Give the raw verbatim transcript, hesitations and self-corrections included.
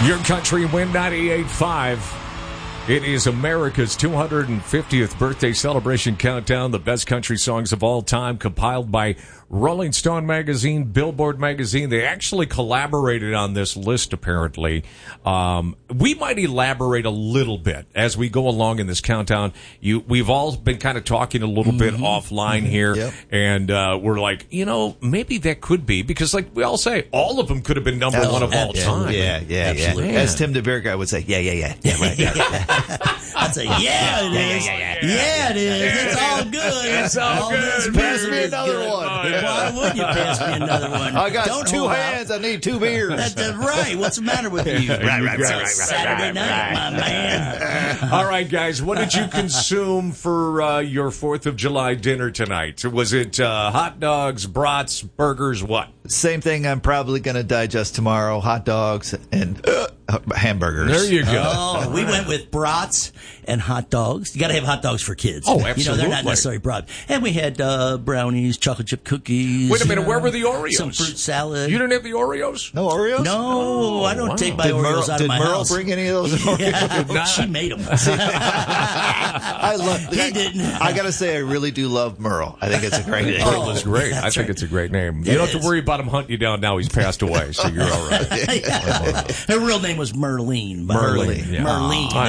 Your Country Win ninety-eight point five. It is America's two hundred fiftieth birthday celebration countdown, the best country songs of all time, compiled by Rolling Stone magazine, Billboard magazine. They actually collaborated on this list, apparently. Um, we might elaborate a little bit as we go along in this countdown. You, we've all been kind of talking a little mm-hmm. bit offline mm-hmm. here, yep. and uh, we're like, you know, maybe that could be, because like we all say, all of them could have been number oh, one of all yeah, time. Yeah, yeah, Absolutely. yeah. As Tim DeBerg would say, yeah, yeah, yeah, yeah, right. Yeah. I'd say, yeah, it is. Yeah, yeah, yeah, yeah, it is. It's all good. It's all, all good. Pass me another good. one. Oh, yeah. Why would you pass me another one? I got Don't two hands. Out. I need two beers. That's uh, right. What's the matter with you? right, right, right, right, right. Saturday right, night, right. my man. All right, guys. What did you consume for uh, your fourth of July dinner tonight? Was it uh, hot dogs, brats, burgers, what? Same thing I'm probably going to digest tomorrow. Hot dogs and uh, hamburgers. There you go. Oh, we went with brats and hot dogs. You got to have hot dogs for kids. Oh, absolutely. You know, they're not necessarily brats. And we had uh, brownies, chocolate chip cookies. Wait a minute, know, where were the Oreos? Some fruit salad. You didn't have the Oreos? No Oreos? No, oh, I don't wow. take my did Oreos Merle, out of did my Merle house. Did Merle bring any of those Oreos? Yeah, she made them. I love. He I, didn't. I got to say, I really do love Merle. I think it's a great name. Merle is great. I think right. it's a great name. You it don't have is. to worry about him hunting you down now. He's passed away, so you're all right. Yeah. Her real name was Merlene. Merlene. Yeah. Merlene.